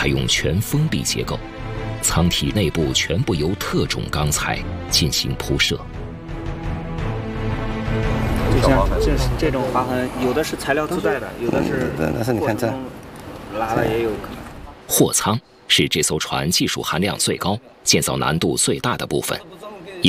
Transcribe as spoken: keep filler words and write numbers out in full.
采用全封闭结构，舱体内部全部由特种钢材进行铺设。 就像这这种划痕，有的是材料自带的，有的是但是你看这拉的也有。 货舱是这艘船技术含量最高、建造难度最大的部分，